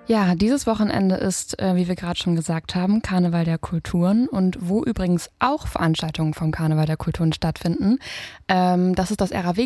Ja, dieses Wochenende ist, wie wir gerade schon gesagt haben, Karneval der Kulturen und wo übrigens auch Veranstaltungen vom Karneval der Kulturen stattfinden. Das ist das RAW